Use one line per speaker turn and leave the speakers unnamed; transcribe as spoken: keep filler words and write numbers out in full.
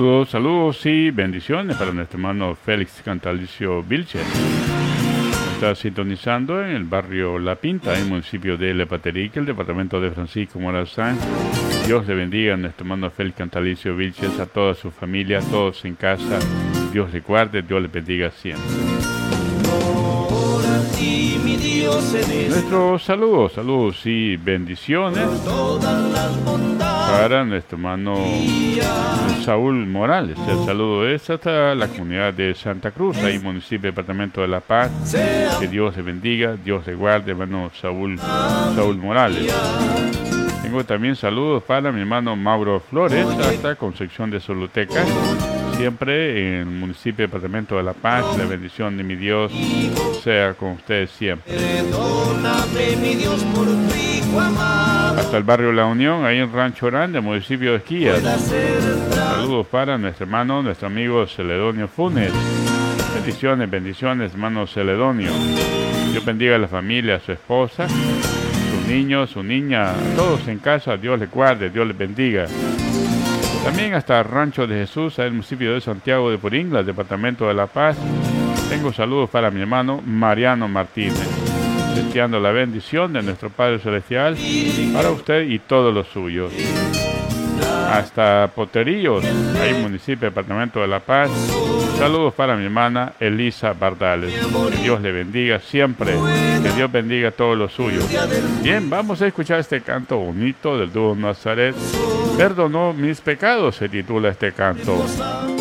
Saludos, saludos y bendiciones para nuestro hermano Félix Cantalicio Vilches. Está sintonizando en el barrio La Pinta, en el municipio de Lepaterique, el departamento de Francisco Morazán. Dios le bendiga a nuestro hermano Félix Cantalicio Vilches, a toda su familia, a todos en casa. Dios le guarde, Dios le bendiga siempre. Nuestros saludos, saludos y bendiciones para nuestro hermano Saúl Morales. El saludo es hasta la comunidad de Santa Cruz, ahí municipio, departamento de La Paz. Que Dios le bendiga, Dios le guarde, hermano Saúl, Saúl Morales. Tengo también saludos para mi hermano Mauro Flores, hasta Concepción de Soluteca, siempre en el municipio, departamento de La Paz. La bendición de mi Dios sea con ustedes siempre. Hasta el barrio La Unión, ahí en Rancho Grande, municipio de Esquillas. Saludos para nuestro hermano, nuestro amigo Celedonio Funes. Bendiciones, bendiciones, hermano Celedonio. Dios bendiga a la familia, a su esposa, sus niños, su niña, a todos en casa. Dios les guarde, Dios les bendiga. También hasta Rancho de Jesús, en el municipio de Santiago de Puringla, el departamento de La Paz. Tengo saludos para mi hermano Mariano Martínez, deseando la bendición de nuestro Padre Celestial para usted y todos los suyos. Hasta Poteríos, ahí municipio, departamento de La Paz. Saludos para mi hermana Elisa Bardales. Que Dios le bendiga siempre, que Dios bendiga a todos los suyos. Bien, vamos a escuchar este canto bonito del dúo Nazaret. Perdonó mis pecados, se titula este canto.